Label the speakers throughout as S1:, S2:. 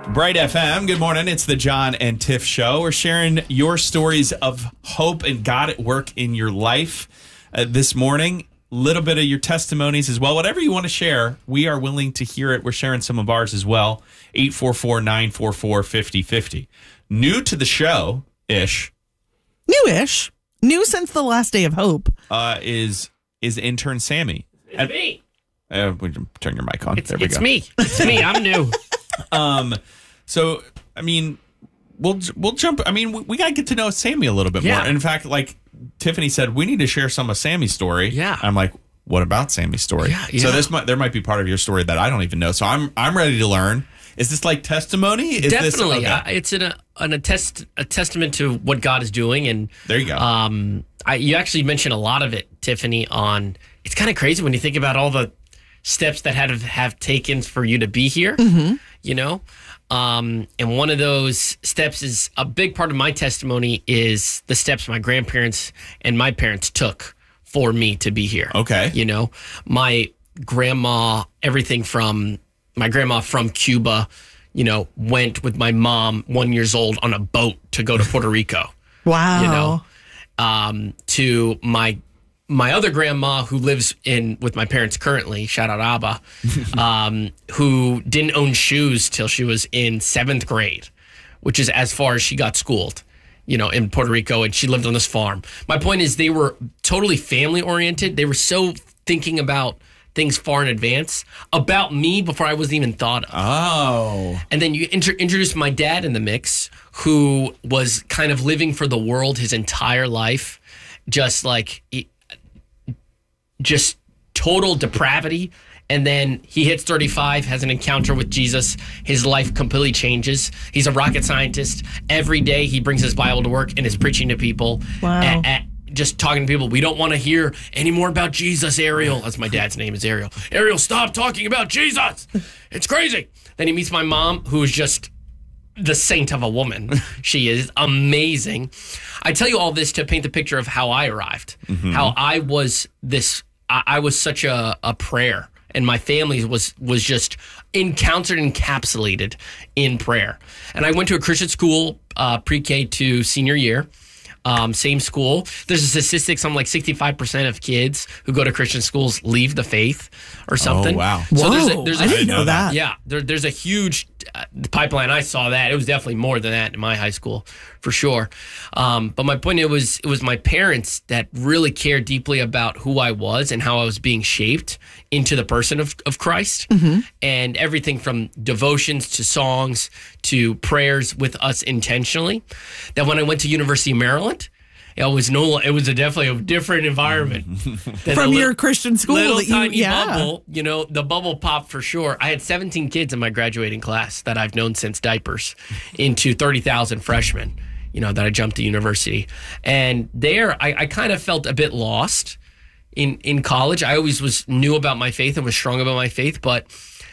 S1: Bright FM, good morning. It's the John and Tiff Show. We're sharing your stories of hope and God at work in your life this morning. A little bit of your testimonies as well. Whatever you want to share, we are willing to hear it. We're sharing some of ours as well. 844-944-5050. New to the show-ish.
S2: Newish. New since the last day of hope.
S1: Is intern Sammy.
S3: It's me.
S1: Turn your mic on. There we go.
S3: It's me. It's me. I'm new.
S1: So, I mean, we'll jump. I mean, we got to get to know Sammy a little bit more. In fact, like Tiffany said, we need to share some of Sammy's story.
S3: Yeah.
S1: I'm like, what about Sammy's story?
S3: Yeah.
S1: So there might be part of your story that I don't even know. So I'm ready to learn. Is this like testimony?
S3: Definitely. It's a testament to what God is doing. And
S1: there you go.
S3: You actually mentioned a lot of it, Tiffany, it's kind of crazy when you think about all the steps that have taken for you to be here, you know? And one of those steps is a big part of my testimony is the steps my grandparents and my parents took for me to be here.
S1: Okay.
S3: You know, my grandma from Cuba, you know, went with my mom 1 year old on a boat to go to Puerto Rico.
S2: Wow.
S3: You know, to my other grandma who lives with my parents currently, shout out Abba, who didn't own shoes till she was in 7th grade, which is as far as she got schooled, you know, in Puerto Rico, and she lived on this farm. My point is they were totally family oriented. They were so thinking about things far in advance about me before I wasn't even thought of.
S1: Oh.
S3: And then you introduced my dad in the mix, who was kind of living for the world his entire life, just total depravity. And then he hits 35, has an encounter with Jesus. His life completely changes. He's a rocket scientist. Every day he brings his Bible to work and is preaching to people.
S2: Wow.
S3: Just talking to people. We don't want to hear any more about Jesus, Ariel. That's my dad's name is Ariel. Ariel, stop talking about Jesus. It's crazy. Then he meets my mom, who is just the saint of a woman. She is amazing. I tell you all this to paint the picture of how I arrived, how I was such a prayer, and my family was just encapsulated in prayer. And I went to a Christian school, pre-K to senior year. Same school. There's a statistic, something like 65% of kids who go to Christian schools leave the faith or something.
S1: Oh, wow.
S3: So
S2: Whoa, I didn't know that.
S3: Yeah, there's a huge pipeline. I saw that. It was definitely more than that in my high school, for sure. But my point, it was my parents that really cared deeply about who I was and how I was being shaped into the person of Christ. And everything from devotions to songs to prayers with us intentionally. That when I went to University of Maryland, it was definitely a different environment
S2: from your Christian school.
S3: Little tiny bubble, you know, the bubble popped for sure. I had 17 kids in my graduating class that I've known since diapers, into 30,000 freshmen, you know, that I jumped to university. And there, I kind of felt a bit lost in college. I always knew about my faith and was strong about my faith, but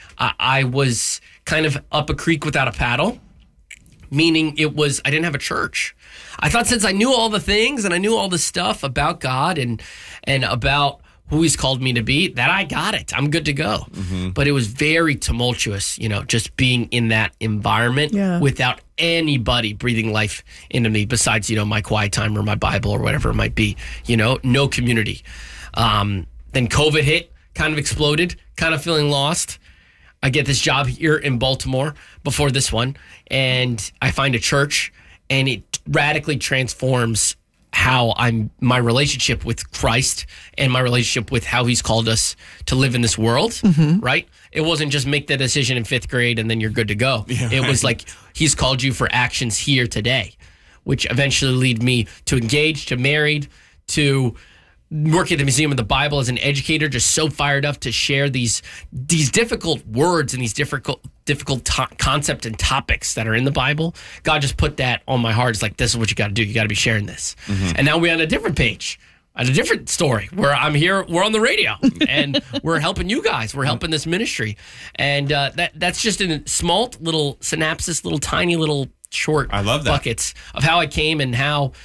S3: I was kind of up a creek without a paddle, meaning I didn't have a church. I thought since I knew all the things and I knew all the stuff about God and about who he's called me to be, that I got it. I'm good to go. But it was very tumultuous, you know, just being in that environment without anybody breathing life into me besides, you know, my quiet time or my Bible or whatever it might be, you know, no community. Then COVID hit, kind of exploded, kind of feeling lost. I get this job here in Baltimore before this one, and I find a church, and it radically transforms how my relationship with Christ and my relationship with how he's called us to live in this world, right? It wasn't just make the decision in 5th grade and then you're good to go. Yeah, it was like he's called you for actions here today, which eventually lead me to engaged, to married, to working at the Museum of the Bible as an educator, just so fired up to share these difficult words and these difficult concepts and topics that are in the Bible. God just put that on my heart. It's like, this is what you got to do. You got to be sharing this. And now we're on a different page, on a different story where I'm here. We're on the radio and we're helping you guys. We're helping this ministry. And that's just in small little synopsis, little tiny little short
S1: I love that.
S3: buckets of how I came and how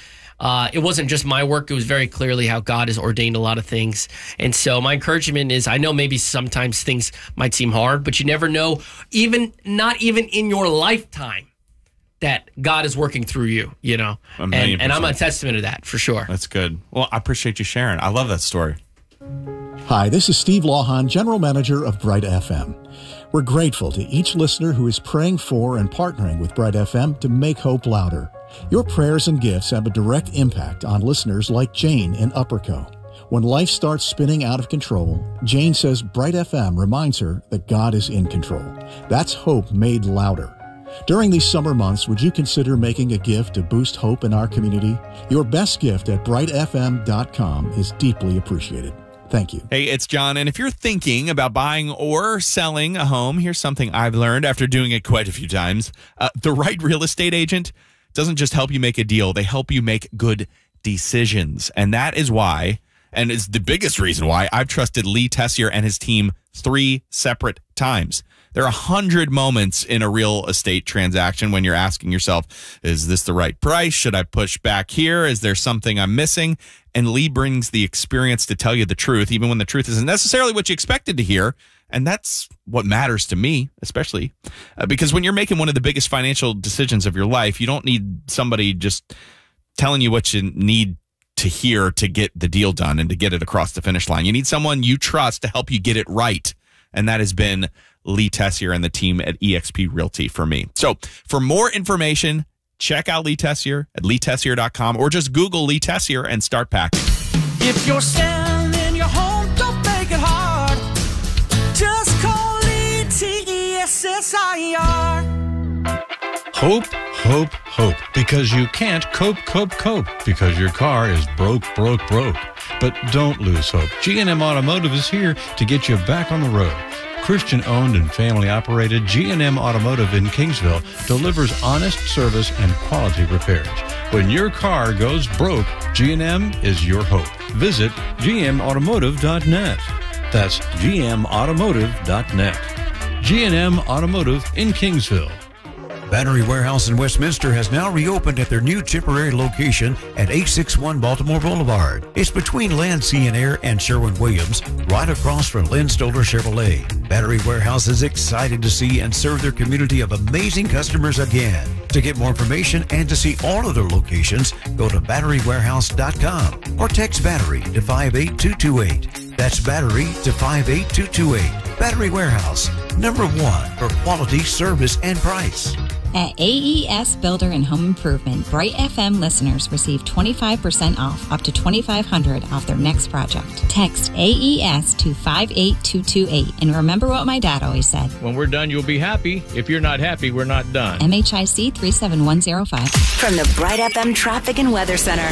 S3: It wasn't just my work. It was very clearly how God has ordained a lot of things. And so my encouragement is, I know maybe sometimes things might seem hard, but you never know, not even in your lifetime, that God is working through you, you know. And I'm a testament of that, for sure.
S1: That's good. Well, I appreciate you sharing. I love that story.
S4: Hi, this is Steve Lawhon, General Manager of Bright FM. We're grateful to each listener who is praying for and partnering with Bright FM to make hope louder. Your prayers and gifts have a direct impact on listeners like Jane in Upperco. When life starts spinning out of control, Jane says Bright FM reminds her that God is in control. That's hope made louder. During these summer months, would you consider making a gift to boost hope in our community? Your best gift at brightfm.com is deeply appreciated. Thank you.
S1: Hey, it's John, and if you're thinking about buying or selling a home, here's something I've learned after doing it quite a few times. The right real estate agent doesn't just help you make a deal, they help you make good decisions. And that is why, and it's the biggest reason why, I've trusted Lee Tessier and his team 3 separate times. There are 100 moments in a real estate transaction when you're asking yourself, is this the right price? Should I push back here? Is there something I'm missing? And Lee brings the experience to tell you the truth, even when the truth isn't necessarily what you expected to hear. And that's what matters to me, especially because when you're making one of the biggest financial decisions of your life, you don't need somebody just telling you what you need to hear to get the deal done and to get it across the finish line. You need someone you trust to help you get it right. And that has been Lee Tessier and the team at eXp Realty for me. So for more information, check out Lee Tessier at leetessier.com or just Google Lee Tessier and start packing.
S5: If you're selling in your home, don't make it hard. Just call Lee Tessier.
S6: Hope, hope, hope. Because you can't cope because your car is broke. But don't lose hope. G&M Automotive is here to get you back on the road. Christian-owned and family-operated G&M Automotive in Kingsville delivers honest service and quality repairs. When your car goes broke, G&M is your hope. Visit gmautomotive.net. That's gmautomotive.net. G&M Automotive in Kingsville.
S7: Battery Warehouse in Westminster has now reopened at their new temporary location at 861 Baltimore Boulevard. It's between Land, Sea and Air and Sherwin-Williams, right across from Lynn Stoller Chevrolet. Battery Warehouse is excited to see and serve their community of amazing customers again. To get more information and to see all of their locations, go to batterywarehouse.com or text battery to 58228. That's battery to 58228. Battery Warehouse, number 1 for quality, service, and price.
S8: At AES Builder and Home Improvement, Bright FM listeners receive 25% off, up to $2,500 off their next project. Text AES to 58228. And remember what my dad always said.
S9: When we're done, you'll be happy. If you're not happy, we're not done.
S8: MHIC 37105.
S10: From the Bright FM Traffic and Weather Center.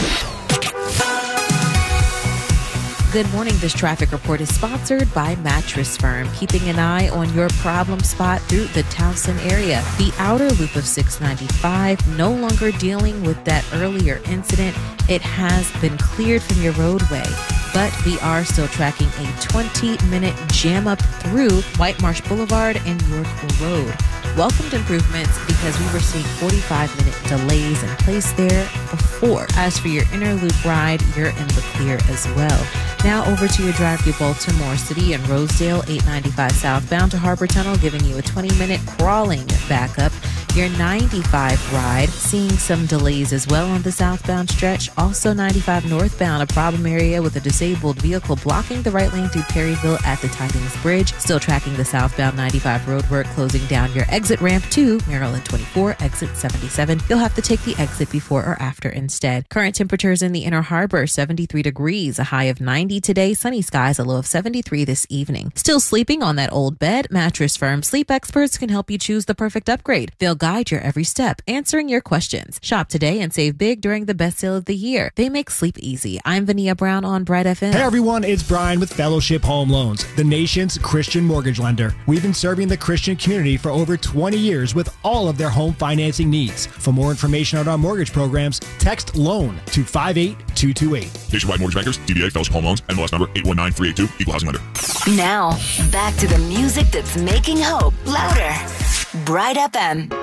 S11: Good morning. This traffic report is sponsored by Mattress Firm, keeping an eye on your problem spot through the Towson area. The outer loop of 695, no longer dealing with that earlier incident. It has been cleared from your roadway, but we are still tracking a 20-minute jam up through White Marsh Boulevard and York Road. Welcomed improvements because we were seeing 45-minute delays in place there before. As for your inner loop ride, you're in the clear as well. Now over to your drive through Baltimore City and Rosedale, 895 southbound to Harbor Tunnel, giving you a 20-minute crawling backup. Your 95 ride, seeing some delays as well on the southbound stretch. Also 95 northbound, a problem area with a disabled vehicle blocking the right lane through Perryville at the Tidings Bridge. Still tracking the southbound 95 roadwork, closing down your exit ramp to Maryland 24, exit 77. You'll have to take the exit before or after instead. Current temperatures in the Inner Harbor, 73 degrees, a high of 90 today. Sunny skies, a low of 73 this evening. Still sleeping on that old bed? Mattress Firm sleep experts can help you choose the perfect upgrade. They'll guide your every step, answering your questions. Shop today and save big during the best sale of the year. They make sleep easy. I'm Vania Brown on Bright FM.
S12: Hey everyone, it's Brian with Fellowship Home Loans, the nation's Christian mortgage lender. We've been serving the Christian community for over 20 years with all of their home financing needs. For more information on our mortgage programs, text LOAN to 58228.
S13: Nationwide Mortgage Bankers, DBA Fellowship Home Loans, NMLS number 819382, Equal Housing Lender.
S10: Now, back to the music that's making hope louder. Bright FM.